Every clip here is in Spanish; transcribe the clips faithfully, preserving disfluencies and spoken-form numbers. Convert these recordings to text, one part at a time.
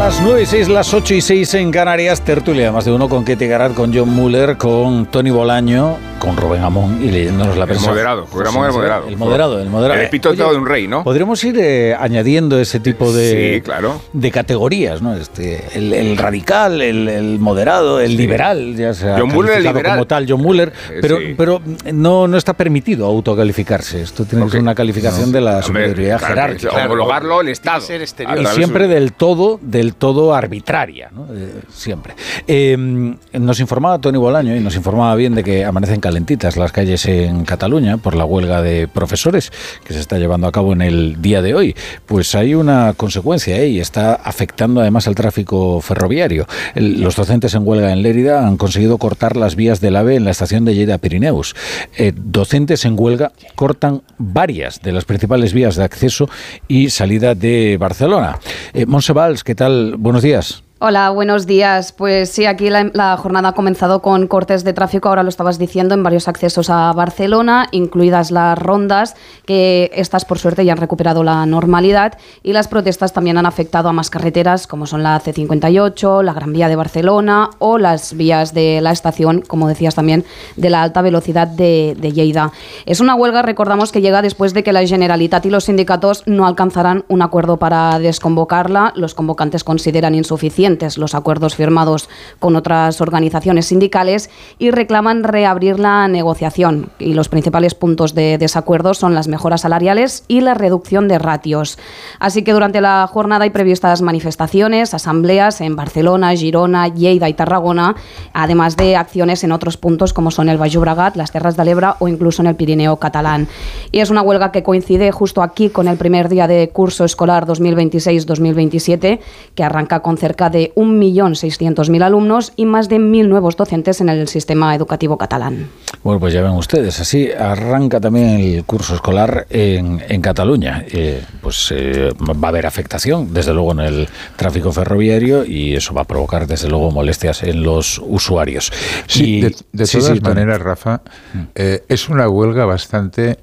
las nueve y seis, las ocho y seis en Canarias, tertulia más de uno con Ketty Garat, con John Muller, con Tony Bolaño, con Rubén Amón y leyéndonos la prensa. El moderado, Rubén Amón el moderado. El moderado, el moderado. El epíteto de un rey, ¿no? Podríamos ir eh, añadiendo ese tipo de, sí, claro. de categorías, ¿no? Este, el, el radical, el, el moderado, el sí. liberal, ya sea John Muller el liberal. Como tal, John Muller, pero, sí. pero no, no está permitido autocalificarse. Esto tiene okay. que ser una calificación no. de la superioridad claro, jerárquica. Claro, homologarlo el Estado. Y siempre del todo, del todo arbitraria, ¿no? Eh, siempre. Eh, nos informaba Tony Bolaño y nos informaba bien de que amanecen calentitas las calles en Cataluña por la huelga de profesores que se está llevando a cabo en el día de hoy. Pues hay una consecuencia ¿eh? y está afectando además al tráfico ferroviario. El, los docentes en huelga en Lérida han conseguido cortar las vías del AVE en la estación de Lleida Pirineus. Eh, docentes en huelga cortan varias de las principales vías de acceso y salida de Barcelona. Eh, Montse Valls, ¿qué tal? Buenos días. Hola, buenos días. Pues sí, aquí la, la jornada ha comenzado con cortes de tráfico, ahora lo estabas diciendo, en varios accesos a Barcelona, incluidas las rondas, que estas por suerte ya han recuperado la normalidad, y las protestas también han afectado a más carreteras, como son la C cincuenta y ocho, la Gran Vía de Barcelona o las vías de la estación, como decías también, de la alta velocidad de, de Lleida. Es una huelga, recordamos, que llega después de que la Generalitat y los sindicatos no alcanzarán un acuerdo para desconvocarla. Los convocantes consideran insuficiente los acuerdos firmados con otras organizaciones sindicales y reclaman reabrir la negociación. Y los principales puntos de desacuerdo son las mejoras salariales y la reducción de ratios. Así que durante la jornada hay previstas manifestaciones, asambleas en Barcelona, Girona, Lleida y Tarragona, además de acciones en otros puntos como son el Baix Llobregat, las Terres de l'Ebre o incluso en el Pirineo catalán. Y es una huelga que coincide justo aquí con el primer día de curso escolar dos mil veintiséis dos mil veintisiete, que arranca con cerca de un millón seiscientos mil alumnos y más de mil nuevos docentes en el sistema educativo catalán. Bueno, pues ya ven ustedes, así arranca también el curso escolar en, en Cataluña. Eh, pues eh, va a haber afectación, desde luego, en el tráfico ferroviario y eso va a provocar, desde luego, molestias en los usuarios. Sí, y, de, de sí, todas sí, maneras, Rafa, eh, es una huelga bastante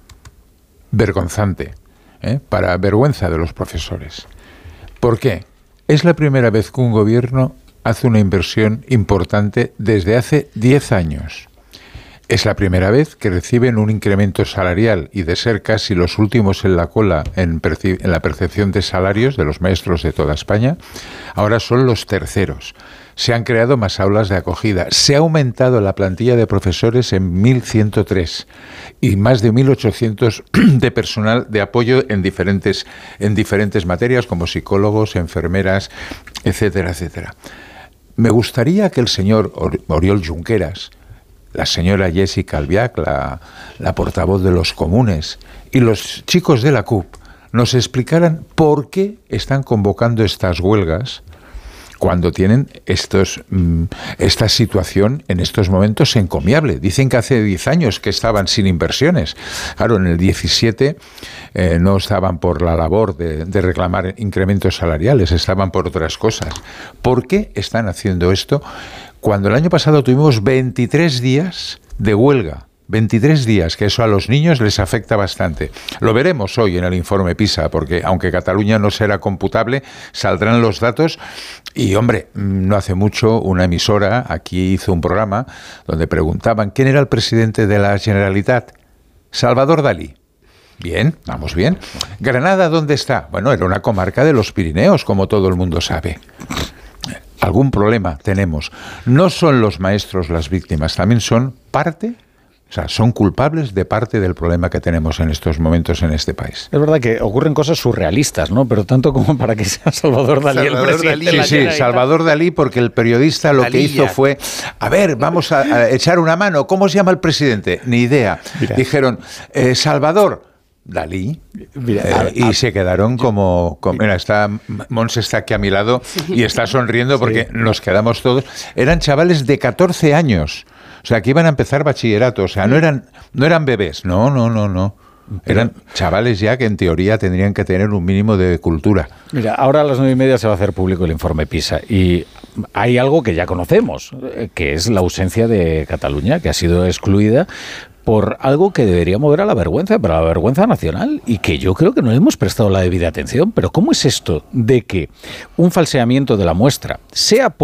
vergonzante, ¿eh? para vergüenza de los profesores. ¿Por qué? Es la primera vez que un gobierno hace una inversión importante desde hace diez años. Es la primera vez que reciben un incremento salarial y, de ser casi los últimos en la cola en, perci- en la percepción de salarios de los maestros de toda España, ahora son los terceros. Se han creado más aulas de acogida, se ha aumentado la plantilla de profesores en mil ciento tres y más de mil ochocientos de personal de apoyo en diferentes, en diferentes materias como psicólogos, enfermeras, etcétera, etcétera. Me gustaría que el señor Oriol Junqueras, la señora Jessica Albiach, la, la portavoz de los comunes, y los chicos de la C U P nos explicaran por qué están convocando estas huelgas cuando tienen estos mmm, esta situación en estos momentos encomiable. Dicen que hace diez años que estaban sin inversiones. Claro, en el diecisiete eh, no estaban por la labor de, de reclamar incrementos salariales, estaban por otras cosas. ¿Por qué están haciendo esto cuando el año pasado tuvimos veintitrés días de huelga? veintitrés días, que eso a los niños les afecta bastante. Lo veremos hoy en el informe PISA, porque aunque Cataluña no será computable, saldrán los datos. Y, hombre, no hace mucho una emisora aquí hizo un programa donde preguntaban quién era el presidente de la Generalitat. Salvador Dalí. Bien, vamos bien. ¿Granada dónde está? Bueno, era una comarca de los Pirineos, como todo el mundo sabe. Algún problema tenemos. No son los maestros las víctimas, también son parte... O sea, son culpables de parte del problema que tenemos en estos momentos en este país. Es verdad que ocurren cosas surrealistas, ¿no? Pero tanto como para que sea Salvador Dalí Salvador el presidente. Dalí. Sí, sí, Salvador Dalí, porque el periodista lo Dalí que hizo ya. fue, a ver, vamos a, a echar una mano. ¿Cómo se llama el presidente? Ni idea. Mira. Dijeron, eh, Salvador Dalí. Mira, eh, a, y a, se quedaron como, como mira, está Mons está aquí a mi lado y está sonriendo porque sí. nos quedamos todos. Eran chavales de catorce años. O sea, que iban a empezar bachillerato, o sea, no eran no eran bebés, no, no, no, no. Eran chavales ya que en teoría tendrían que tener un mínimo de cultura. Mira, ahora a las nueve y media se va a hacer público el informe PISA y hay algo que ya conocemos, que es la ausencia de Cataluña, que ha sido excluida por algo que debería mover a la vergüenza, pero a la vergüenza nacional, y que yo creo que no le hemos prestado la debida atención. Pero ¿cómo es esto de que un falseamiento de la muestra sea por